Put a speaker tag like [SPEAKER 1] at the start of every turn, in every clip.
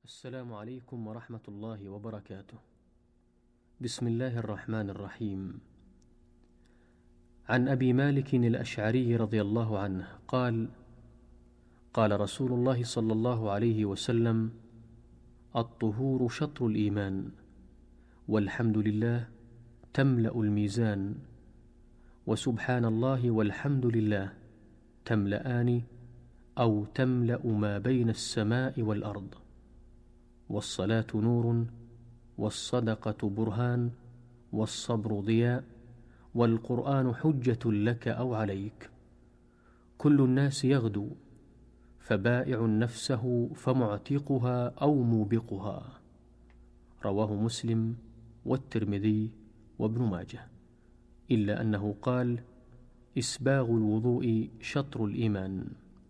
[SPEAKER 1] السلام عليكم ورحمة الله وبركاته. بسم الله الرحمن الرحيم. عن أبي مالك الأشعري رضي الله عنه قال: قال رسول الله صلى الله عليه وسلم: الطهور شطر الإيمان، والحمد لله تملأ الميزان، وسبحان الله والحمد لله تملأان أو تملأ ما بين السماء والأرض، والصلاة نور، والصدقة برهان، والصبر ضياء، والقرآن حجة لك أو عليك. كل الناس يغدو، فبائع نفسه فمعتقها أو موبقها. رواه مسلم والترمذي وابن ماجه، إلا أنه قال: إسباغ الوضوء شطر الإيمان.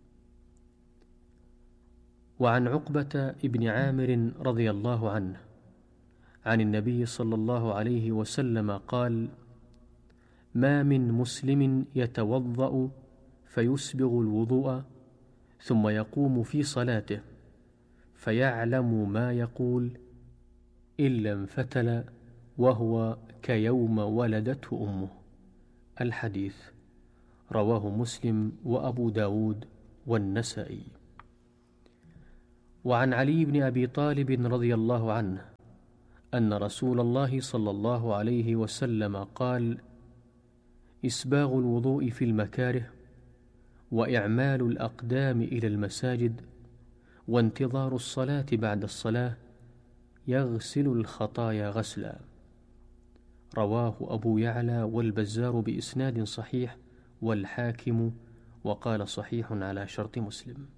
[SPEAKER 1] وعن عقبة ابن عامر رضي الله عنه عن النبي صلى الله عليه وسلم قال: ما من مسلم يتوضأ فيسبغ الوضوء ثم يقوم في صلاته فيعلم ما يقول إلا انفتل وهو كيوم ولدته أمه. الحديث رواه مسلم وأبو داود والنسائي. وعن علي بن أبي طالب رضي الله عنه أن رسول الله صلى الله عليه وسلم قال: إسباغ الوضوء في المكاره، وإعمال الأقدام إلى المساجد، وانتظار الصلاة بعد الصلاة يغسل الخطايا غسلا. رواه أبو يعلى والبزار بإسناد صحيح، والحاكم وقال صحيح على شرط مسلم.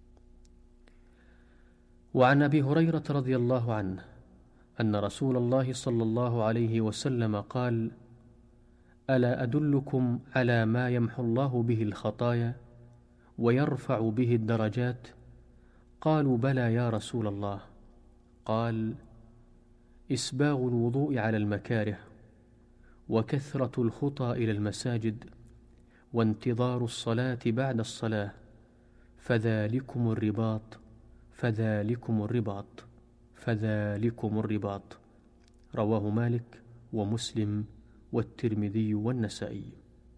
[SPEAKER 1] وعن أبي هريرة رضي الله عنه أن رسول الله صلى الله عليه وسلم قال: ألا أدلكم على ما يمحو الله به الخطايا ويرفع به الدرجات؟ قالوا: بلى يا رسول الله. قال: إسباغ الوضوء على المكاره، وكثرة الخطى إلى المساجد، وانتظار الصلاة بعد الصلاة، فذلكم الرباط فذلكم الرباط فذلكم الرباط. رواه مالك ومسلم والترمذي والنسائي.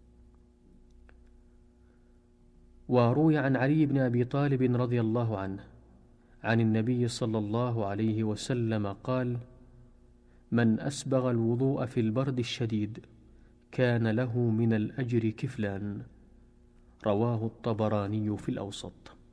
[SPEAKER 1] وروي عن علي بن أبي طالب رضي الله عنه عن النبي صلى الله عليه وسلم قال: من أسبغ الوضوء في البرد الشديد كان له من الأجر كفلان. رواه الطبراني في الأوسط.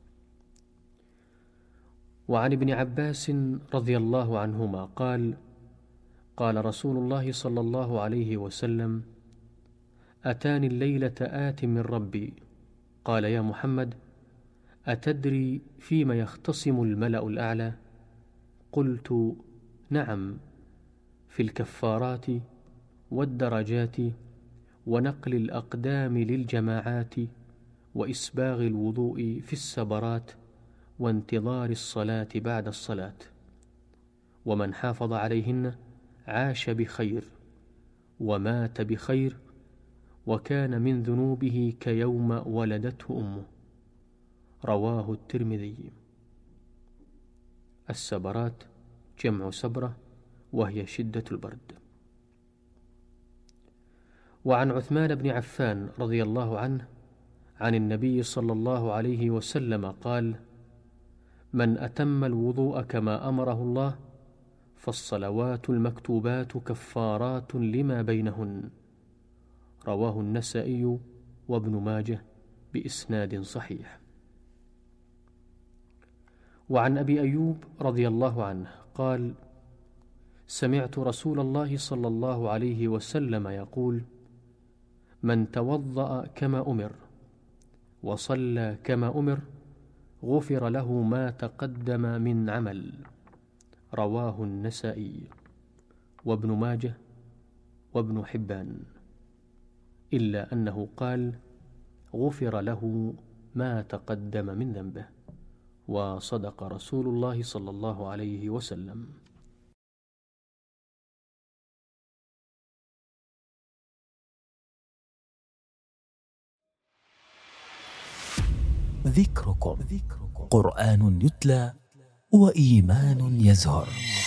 [SPEAKER 1] وعن ابن عباس رضي الله عنهما قال: قال رسول الله صلى الله عليه وسلم: أتاني الليلة آت من ربي قال: يا محمد، أتدري فيما يختصم الملأ الأعلى؟ قلت: نعم، في الكفارات والدرجات ونقل الأقدام للجماعات وإسباغ الوضوء في السبرات وانتظار الصلاة بعد الصلاة. ومن حافظ عليهن عاش بخير ومات بخير، وكان من ذنوبه كيوم ولدته أمه. رواه الترمذي. السبرات جمع سبرة، وهي شدة البرد. وعن عثمان بن عفان رضي الله عنه عن النبي صلى الله عليه وسلم قال: من أتم الوضوء كما أمره الله فالصلوات المكتوبات كفارات لما بينهن. رواه النسائي وابن ماجه بإسناد صحيح. وعن أبي أيوب رضي الله عنه قال: سمعت رسول الله صلى الله عليه وسلم يقول: من توضأ كما أمر وصلى كما أمر غفر له ما تقدم من عمل. رواه النسائي وابن ماجه وابن حبان، إلا أنه قال: غفر له ما تقدم من ذنبه. وصدق رسول الله صلى الله عليه وسلم.
[SPEAKER 2] ذكركم قرآن يتلى وإيمان يزهر.